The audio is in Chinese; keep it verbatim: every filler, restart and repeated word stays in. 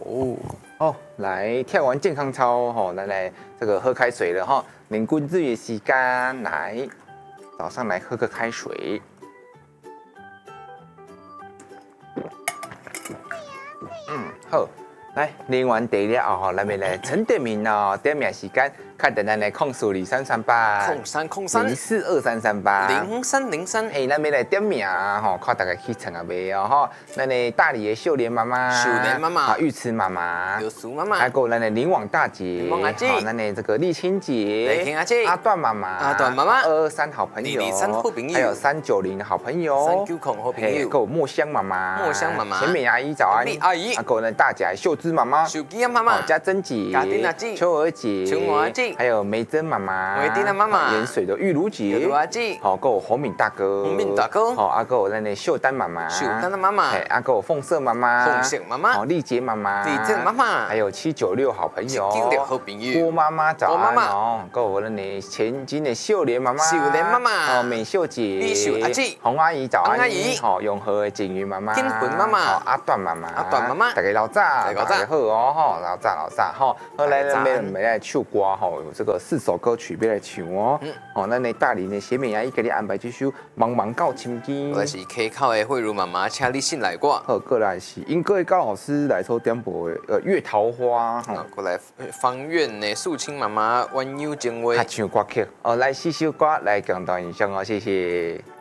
哦，来跳完健康操哈，来来这个喝开水了哈，冷棍日月洗干，来早上来喝个开水。嗯，好，来练完地了后，咱们来陈点名哦，点名时间，看等咱来控诉二三三八， 空三空三零四二三三八， 零三零三。 嘿，咱们来点名吼，看大家去唱啊未哦吼，咱的大理的秀莲妈妈， 秀莲妈妈啊，玉慈妈妈， 刘苏妈妈， 还有咱的林网大姐， 林网阿姐好，咱的这个丽青姐， 丽青阿姐阿段妈妈， 阿段妈妈二二三好朋友， 二二三好朋友还有三九零的好朋友， 三九零好朋友嘿还有墨香妈妈， 墨香妈妈甜美阿姨早安， 甜美阿姨还有咱大甲秀芝妈妈， 手机啊妈妈好，嘉珍姐， 嘉珍阿姐秋儿姐， 秋儿阿姐还有梅珍妈妈， 梅珍的妈妈好盐水的玉茹姐， 玉茹阿姐好，还有洪敏大哥， 洪敏大哥好，阿哥咱的秀丹妈妈， 秀丹的妈妈嘿，阿哥凤色妈妈， 凤色妈妈好，丽杰妈妈， 丽杰妈妈还有七九六好朋友， 七九六好朋友郭妈妈早安郭妈妈哦，还有咱的前金的秀莲妈妈， 秀莲妈妈哦，美秀姐， 丽秀阿姐洪阿姨早安， 洪阿姨好，永和的景云妈妈， 金魂妈妈好，阿段妈妈， 阿段妈妈大家老早， 大家老早好哦，吼，老早老早吼，后来大家早咱们没来唱歌吼，有这个四首歌曲要来唱哦，哦，咱的大理的写美阿姨给你安排这首《茫茫到深更》， 我是 K 口的慧茹妈妈，请你信来我。 好，过来是英歌的高老师来抽点播的呃月桃花，吼。 啊，过来方院的素清妈妈弯腰情话还。唱歌曲哦，来四首歌来共同欣赏哦，谢谢。